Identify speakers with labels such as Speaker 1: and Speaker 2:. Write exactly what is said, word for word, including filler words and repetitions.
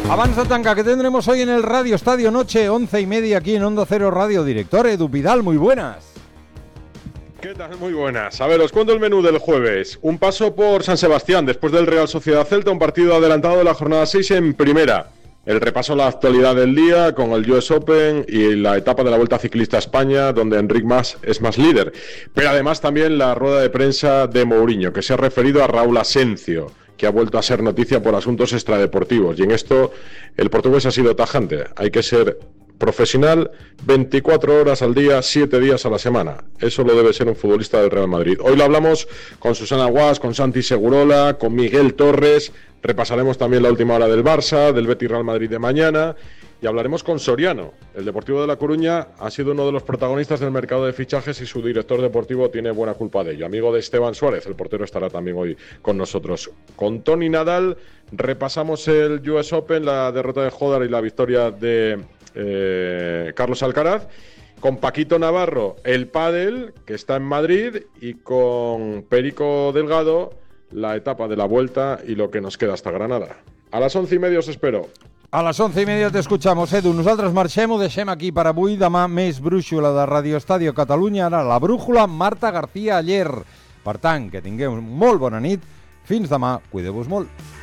Speaker 1: Abans de tancar, ¿qué tendremos hoy en el Radio Estadio Noche, once y media aquí en Onda Cero Radio? Director Edu Vidal, muy buenas.
Speaker 2: ¿Qué tal? Muy buenas. A ver, os cuento el menú del jueves. Un paso por San Sebastián, después del Real Sociedad Celta, un partido adelantado de la jornada seis en primera. El repaso a la actualidad del día con el U S Open y la etapa de la Vuelta Ciclista a España, donde Enric Mas es más líder. Pero además también la rueda de prensa de Mourinho, que se ha referido a Raúl Asencio, que ha vuelto a ser noticia por asuntos extradeportivos. Y en esto el portugués ha sido tajante. Hay que ser profesional veinticuatro horas al día, siete días a la semana. Eso lo debe ser un futbolista del Real Madrid. Hoy lo hablamos con Susana Guas, con Santi Segurola, con Miguel Torres. Repasaremos también la última hora del Barça, del Betis Real Madrid de mañana. Y hablaremos con Soriano. El Deportivo de La Coruña ha sido uno de los protagonistas del mercado de fichajes y su director deportivo tiene buena culpa de ello. Amigo de Esteban Suárez, el portero, estará también hoy con nosotros. Con Toni Nadal repasamos el U S Open, la derrota de Hodar y la victoria de eh, Carlos Alcaraz. Con Paquito Navarro, el pádel, que está en Madrid. Y con Perico Delgado, la etapa de la Vuelta y lo que nos queda hasta Granada. A las once y media os espero.
Speaker 1: A les onze i media t'escuchamos, Edu. Nosaltres marxem, ho deixem aquí per avui. Demà més brúixola de Radio Estadio Catalunya. Ara la brújula, Marta García Aller. Per tant, que tingueu molt bona nit. Fins demà. Cuideu-vos molt.